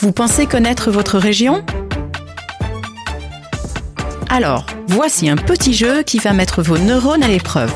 Vous pensez connaître votre région ? Alors, voici un petit jeu qui va mettre vos neurones à l'épreuve.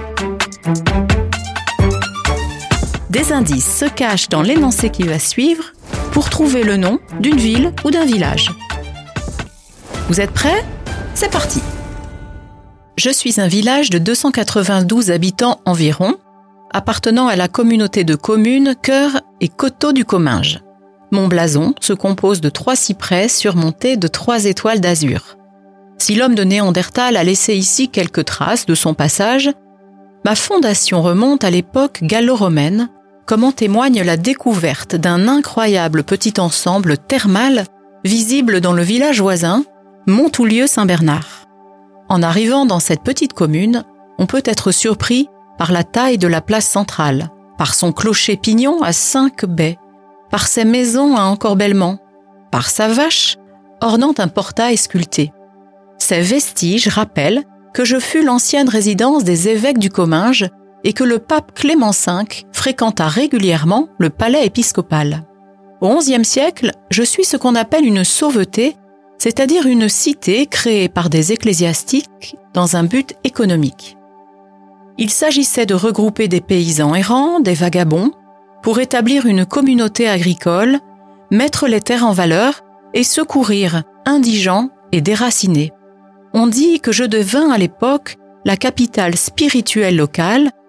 Des indices se cachent dans l'énoncé qui va suivre pour trouver le nom d'une ville ou d'un village. Vous êtes prêts ? C'est parti ! Je suis un village de 292 habitants environ, appartenant à la communauté de communes Cœur et Coteaux du Comminges. Mon blason se compose de 3 cyprès surmontés de 3 étoiles d'azur. Si l'homme de Néandertal a laissé ici quelques traces de son passage, ma fondation remonte à l'époque gallo-romaine, comme en témoigne la découverte d'un incroyable petit ensemble thermal visible dans le village voisin, Montoulieu-Saint-Bernard. En arrivant dans cette petite commune, on peut être surpris par la taille de la place centrale, par son clocher-pignon à 5 baies, par ses maisons à encorbellement, par sa vache ornant un portail sculpté. Ces vestiges rappellent que je fus l'ancienne résidence des évêques du Comminges et que le pape Clément V fréquenta régulièrement le palais épiscopal. Au XIe siècle, je suis ce qu'on appelle une sauveté, c'est-à-dire une cité créée par des ecclésiastiques dans un but économique. Il s'agissait de regrouper des paysans errants, des vagabonds, pour établir une communauté agricole, mettre les terres en valeur et secourir indigents et déracinés. On dit que je devins à l'époque la capitale spirituelle locale